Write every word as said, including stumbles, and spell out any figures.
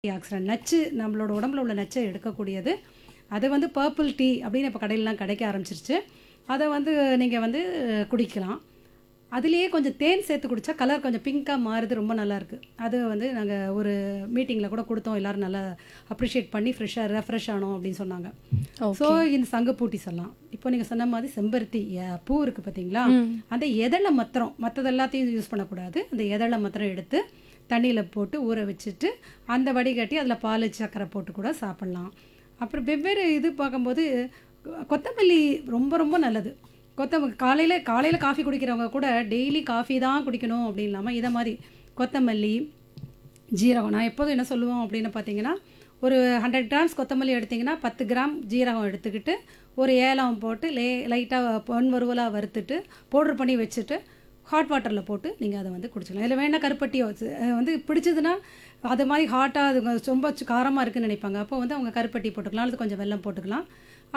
Accident நச்சு நம்மளோட உடம்புல உள்ள நச்சை எடுக்கக்கூடியது. அது வந்து பர்பிள் டீ அப்படின்னு இப்போ கடையிலலாம் கிடைக்க ஆரம்பிச்சிருச்சு. அதை வந்து நீங்கள் வந்து குடிக்கலாம். அதுலேயே கொஞ்சம் தேன் சேர்த்து குடித்தா கலர் கொஞ்சம் பிங்க்காக மாறுது, ரொம்ப நல்லாயிருக்கு. அது வந்து நாங்கள் ஒரு மீட்டிங்கில் கூட கொடுத்தோம், எல்லோரும் நல்லா அப்ரிஷியேட் பண்ணி ஃப்ரெஷ்ஷாக ரெஃப்ரெஷ் ஆனோம் அப்படின்னு சொன்னாங்க. ஸோ இந்த சங்குப்பூட்டி சொல்லலாம். இப்போ நீங்கள் சொன்ன மாதிரி செம்பருத்தி அஹ், பூ இருக்குது பார்த்தீங்களா, அந்த எதழை மாத்திரம், மற்றது எல்லாத்தையும் யூஸ் பண்ணக்கூடாது. அந்த எதழை மாத்திரம் எடுத்து தண்ணியில் போட்டு ஊற வச்சுட்டு அந்த வடிகட்டி அதில் பால் சக்கரை போட்டு கூட சாப்பிட்லாம். அப்புறம் வெவ்வேறு இது பார்க்கும்போது கொத்தமல்லி ரொம்ப ரொம்ப நல்லது. கொத்தமல்லி காலையில் காலையில் காஃபி குடிக்கிறவங்க கூட டெய்லி காஃபி தான் குடிக்கணும் அப்படின்னு இல்லாமல் இதை மாதிரி கொத்தமல்லி, ஜீரகம், நான் எப்போதும் என்ன சொல்லுவோம் அப்படின்னு பார்த்தீங்கன்னா, ஒரு ஹண்ட்ரட் கிராம்ஸ் கொத்தமல்லி எடுத்திங்கன்னா பத்து கிராம் ஜீரகம் எடுத்துக்கிட்டு ஒரு ஏலம் போட்டு லே லைட்டாக பொன் வறுவலாக வறுத்துட்டு பவுட்ரு பண்ணி வச்சுட்டு ஹாட் வாட்டரில் போட்டு நீங்கள் அதை வந்து குடிச்சிக்கலாம். இதில் வேணால் கருப்பட்டியோ வந்து பிடிச்சதுன்னா அது மாதிரி ஹாட்டாக அது ரொம்ப காரமாக இருக்குதுன்னு நினைப்பாங்க, அப்போ வந்து அவங்க கருப்பட்டி போட்டுக்கலாம், அல்லது கொஞ்சம் வெல்லம் போட்டுக்கலாம்.